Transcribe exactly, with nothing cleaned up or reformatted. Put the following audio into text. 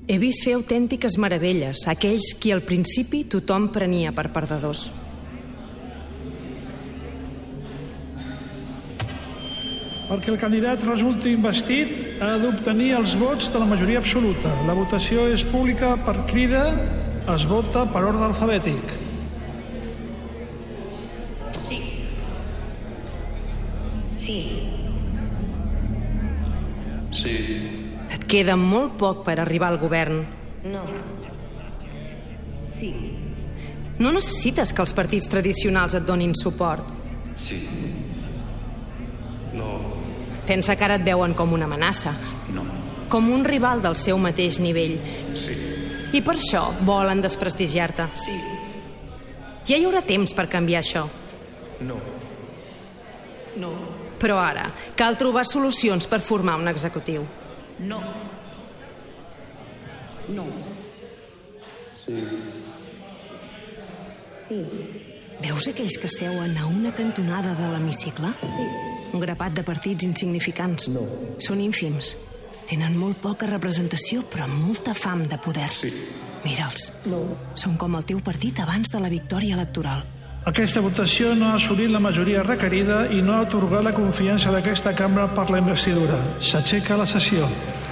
He vist fer autèntiques meravelles, aquells qui al principi tothom prenia per perdedors. Perquè el candidat resulti investit, ha d'obtenir els vots de la majoria absoluta. La votació és pública per crida, es vota per ordre alfabètic. Sí. Sí. Sí. Et queda molt poc per arribar al govern. No. Sí. No necessites que els partits tradicionals et donin suport. Sí. No. Pensa que ara et veuen com una amenaça. No. Com un rival del seu mateix nivell. Sí. I per això volen desprestigiar-te. Sí. Ja hi haurà temps per canviar això. No. No. Però ara cal trobar solucions per formar un executiu. No. No. Sí. Sí. Veus aquells que seuen a una cantonada de l'hemicicle? Sí. Un grapat de partits insignificants. No. Són ínfims. Tenen molt poca representació, però amb molta fam de poder. Sí. Mira'ls. No. Són com el teu partit abans de la victòria electoral. Aquesta votació no ha assolit la majoria requerida i no ha atorgat la confiança d'aquesta cambra per la investidura. S'aixeca la sessió.